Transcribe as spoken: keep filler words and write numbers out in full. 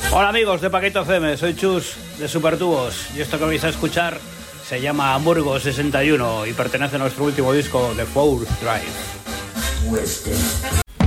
Hola amigos de Paquito F M, soy Chus de Supertubos y esto que vais a escuchar se llama Hamburgo sesenta y uno y pertenece a nuestro último disco, The Fourth Drive.